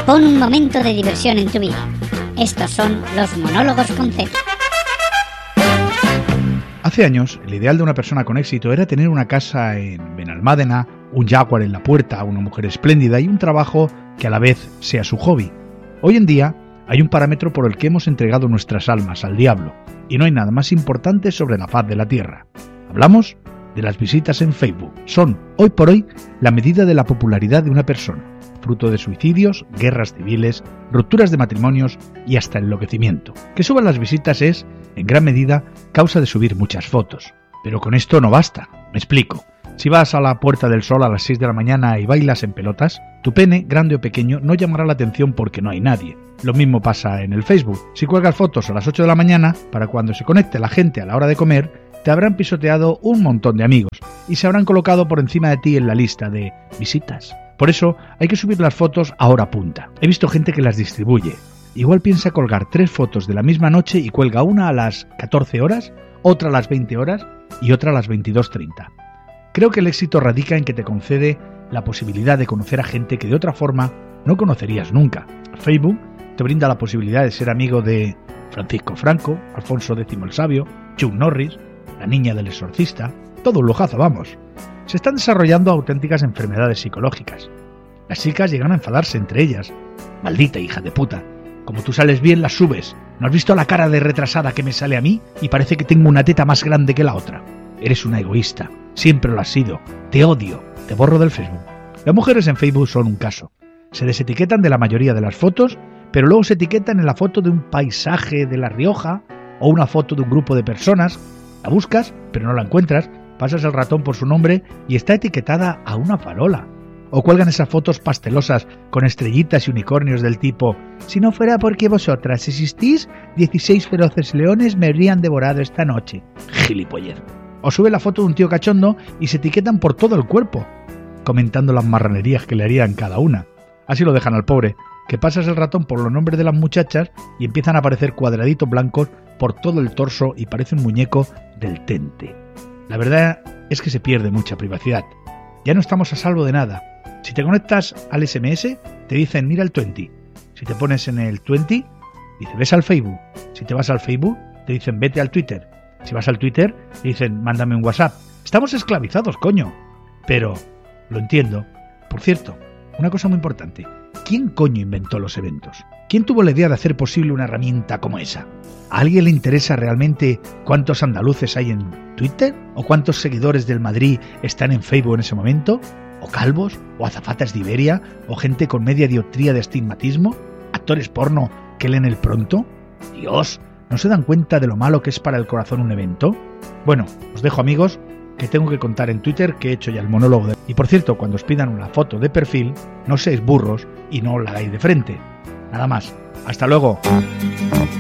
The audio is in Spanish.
Pon un momento de diversión en tu vida. Estos son los monólogos con Z. Hace años, el ideal de una persona con éxito era tener una casa en Benalmádena, un Jaguar en la puerta, una mujer espléndida y un trabajo que a la vez sea su hobby. Hoy en día hay un parámetro por el que hemos entregado nuestras almas al diablo, y no hay nada más importante sobre la faz de la tierra. Hablamos de las visitas en Facebook. Son, hoy por hoy, la medida de la popularidad de una persona, fruto de suicidios, guerras civiles, rupturas de matrimonios y hasta enloquecimiento. Que suban las visitas es, en gran medida, causa de subir muchas fotos. Pero con esto no basta. Me explico. Si vas a la Puerta del Sol a las 6 de la mañana y bailas en pelotas, tu pene, grande o pequeño, no llamará la atención porque no hay nadie. Lo mismo pasa en el Facebook. Si cuelgas fotos a las 8 de la mañana, para cuando se conecte la gente a la hora de comer, te habrán pisoteado un montón de amigos y se habrán colocado por encima de ti en la lista de visitas. Por eso hay que subir las fotos a hora punta. He visto gente que las distribuye. Igual piensa colgar 3 fotos de la misma noche y cuelga una a las 14 horas, otra a las 20 horas y otra a las 22:30. Creo que el éxito radica en que te concede la posibilidad de conocer a gente que de otra forma no conocerías nunca. Facebook te brinda la posibilidad de ser amigo de Francisco Franco, Alfonso X el Sabio, Chuck Norris, la niña del exorcista, todo un lujazo, vamos. Se están desarrollando auténticas enfermedades psicológicas. Las chicas llegan a enfadarse entre ellas. Maldita hija de puta, como tú sales bien las subes. ¿No has visto la cara de retrasada que me sale a mí? Y parece que tengo una teta más grande que la otra. Eres una egoísta, siempre lo has sido. Te odio, te borro del Facebook. Las mujeres en Facebook son un caso. Se desetiquetan de la mayoría de las fotos, pero luego se etiquetan en la foto de un paisaje de La Rioja o una foto de un grupo de personas. La buscas, pero no la encuentras, pasas el ratón por su nombre y está etiquetada a una farola. O cuelgan esas fotos pastelosas con estrellitas y unicornios del tipo: si no fuera porque vosotras existís, 16 feroces leones me habrían devorado esta noche. Gilipollez. O sube la foto de un tío cachondo y se etiquetan por todo el cuerpo, comentando las marranerías que le harían cada una. Así lo dejan al pobre, que pasas el ratón por los nombres de las muchachas y empiezan a aparecer cuadraditos blancos por todo el torso y parece un muñeco del Tente. La verdad es que se pierde mucha privacidad. Ya no estamos a salvo de nada. Si te conectas al SMS, te dicen mira el 20. Si te pones en el 20, dice ves al Facebook. Si te vas al Facebook, te dicen vete al Twitter. Si vas al Twitter, te dicen mándame un WhatsApp. Estamos esclavizados, coño. Pero lo entiendo. Por cierto, una cosa muy importante. ¿Quién coño inventó los eventos? ¿Quién tuvo la idea de hacer posible una herramienta como esa? ¿A alguien le interesa realmente cuántos andaluces hay en Twitter? ¿O cuántos seguidores del Madrid están en Facebook en ese momento? ¿O calvos? ¿O azafatas de Iberia? ¿O gente con media dioptría de astigmatismo? ¿Actores porno que leen el pronto? Dios, ¿no se dan cuenta de lo malo que es para el corazón un evento? Bueno, os dejo, amigos, que tengo que contar en Twitter que he hecho ya el monólogo de... Y por cierto, cuando os pidan una foto de perfil, no seáis burros y no la hagáis de frente. Nada más. Hasta luego.